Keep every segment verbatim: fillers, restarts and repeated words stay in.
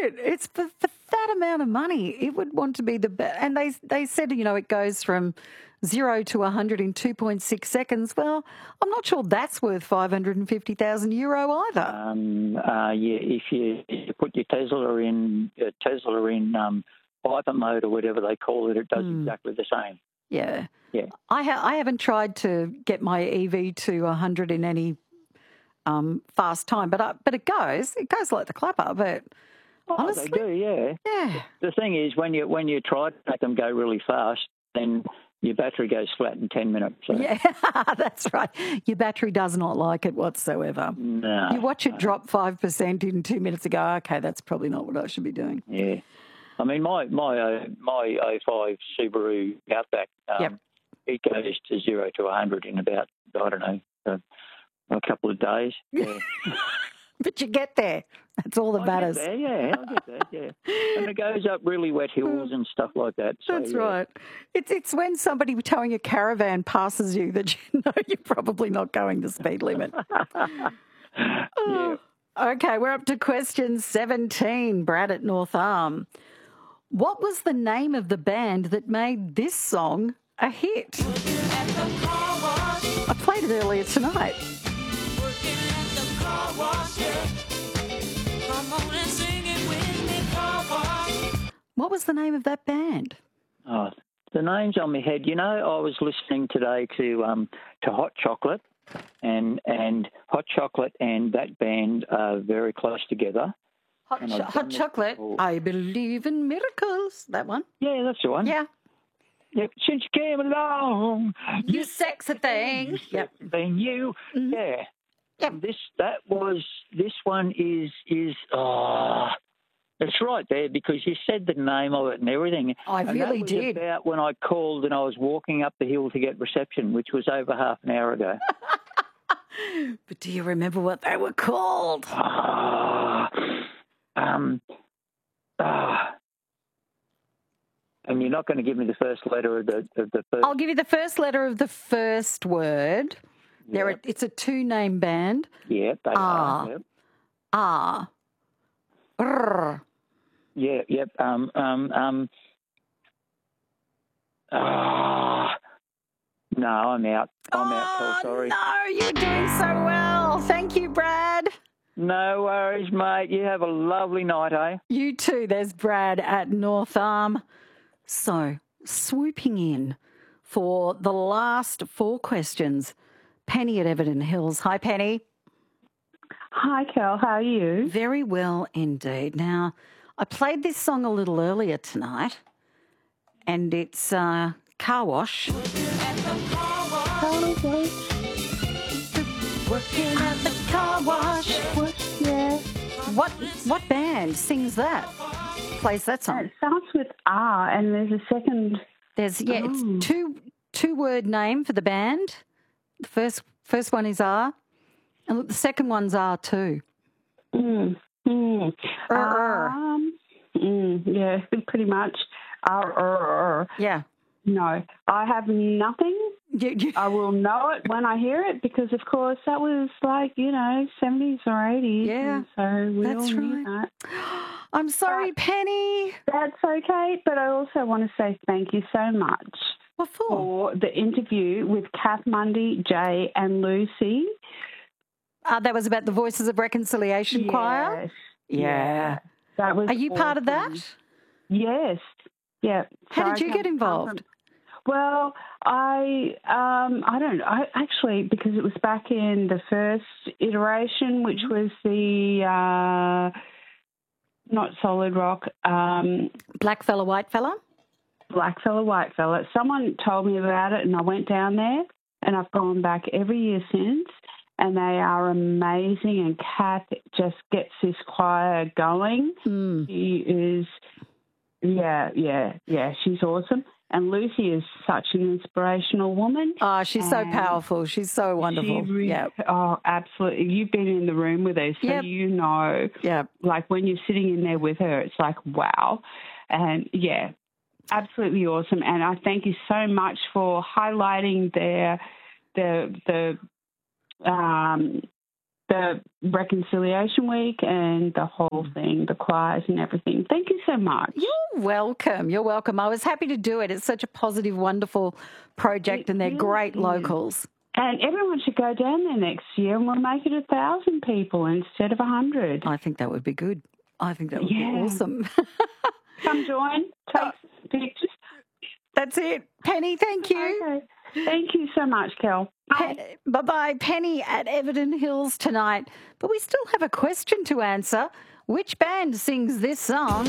it. It's for, for that amount of money. It would want to be the best. And they they said, you know, it goes from zero to one hundred in two point six seconds. Well, I'm not sure that's worth five hundred fifty thousand euro either. Um, uh, yeah, if you, if you put your Tesla in uh, Tesla in um, hyper mode or whatever they call it, it does mm. exactly the same. Yeah. Yeah. I, ha- I haven't tried to get my E V to one hundred in any um, fast time, but I, but it goes. It goes like the clapper, but oh, honestly, they do, yeah. Yeah. The thing is, when you when you try to make them go really fast, then your battery goes flat in ten minutes. So. Yeah, that's right. Your battery does not like it whatsoever. No. You watch it no. drop five percent in two minutes and go, okay, that's probably not what I should be doing. Yeah. I mean, my my uh, my oh five Subaru Outback, um, yep. it goes to zero to one hundred in about, I don't know, a, a couple of days. Yeah. But you get there. That's all that I matters. Get there, yeah, I get there, yeah. And it goes up really wet hills and stuff like that. So, That's yeah. right. It's it's when somebody towing a caravan passes you that you know you're probably not going the speed limit. Yeah. Okay, we're up to question seventeen, Brad at North Arm. What was the name of the band that made this song a hit? I played it earlier tonight. What was the name of that band? Oh, the name's on my head. You know, I was listening today to um, to Hot Chocolate, and and Hot Chocolate and that band are very close together. Hot, cho- hot Chocolate, before. I Believe in Miracles. That one? Yeah, that's the one. Yeah. Yep. Since you came along, you, you sexy thing. You yep. Thing, you. Mm-hmm. Yeah. Yep. This that was this one is is oh, it's right there because you said the name of it and everything. I and really that was did. About when I called and I was walking up the hill to get reception, which was over half an hour ago. But do you remember what they were called? Ah, um, ah. And you're not going to give me the first letter of the of the first. I'll give you the first letter of the first word. There, yep. It's a two-name band. Yeah, they ah. are. Yep. Ah. Rrr. Yeah, yep. Um, um, um. Ah. No, I'm out. I'm oh, out, Paul, sorry. No, you're doing so well. Thank you, Brad. No worries, mate. You have a lovely night, eh? You too. There's Brad at North Arm. So, swooping in for the last four questions, Penny at Everton Hills. Hi, Penny. Hi, Kel. How are you? Very well indeed. Now, I played this song a little earlier tonight, and it's uh, Car Wash. Working at the car wash. Working at the car wash. Yeah. What, what band sings that? Plays that song? It starts with R, and there's a second. There's yeah, oh. It's two two word name for the band. The first first one is R, and the second one's R too. Mm. Mm. Um, mm, yeah, pretty much. R, R, R. Yeah. No, I have nothing. You, you... I will know it when I hear it because, of course, that was like, you know, seventies or eighties. Yeah, so we that's all knew right. that. I'm sorry, but Penny. That's okay, but I also want to say thank you so much. What for? For the interview with Kath Mundy, Jay and Lucy. Uh, that was about the Voices of Reconciliation yes. choir? Yeah. yeah. That was Are you awesome. part of that? Yes. Yeah. How so did you get involved? Well, I um, I don't know. I actually, because it was back in the first iteration, which was the uh, not Solid Rock, um, Black Fella, White Fella. Black Fella, White Fella. Someone told me about it, and I went down there, and I've gone back every year since, and they are amazing. And Kath just gets this choir going. Mm. She is, yeah, yeah, yeah. She's awesome. And Lucy is such an inspirational woman. Oh, she's so powerful. She's so wonderful. She really, yep. Oh, absolutely. You've been in the room with her, so yep. you know. Yep. Like when you're sitting in there with her, it's like, wow. And, yeah, absolutely awesome. And I thank you so much for highlighting their, the, the, um, the Reconciliation Week and the whole thing, the choirs and everything. Thank you so much. You're welcome. You're welcome. I was happy to do it. It's such a positive, wonderful project, It and they're really great is. locals. And everyone should go down there next year, and we'll make it a thousand people instead of a hundred. I think that would be good. I think that would Yeah. be awesome. Come join, take some pictures. That's it. Penny, thank you. Okay. Thank you so much, Kel. Bye. Pe- bye-bye. Penny at Everton Hills tonight. But we still have a question to answer. Which band sings this song?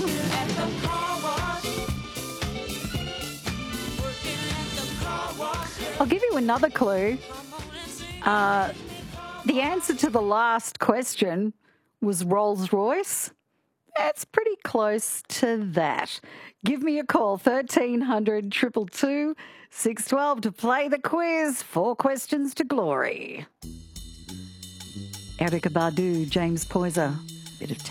I'll give you another clue. Uh, the answer to the last question was Rolls-Royce. That's pretty close to that. Give me a call, thirteen hundred, two two two, six one two to play the quiz. Four questions to glory. Erykah Badu, James Poyser, bit of